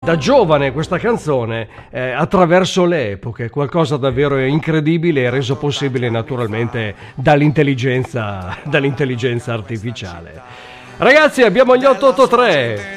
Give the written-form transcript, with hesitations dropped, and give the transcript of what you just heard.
da giovane questa canzone attraverso le epoche, qualcosa davvero incredibile e reso possibile naturalmente dall'intelligenza artificiale. Ragazzi, abbiamo gli 883.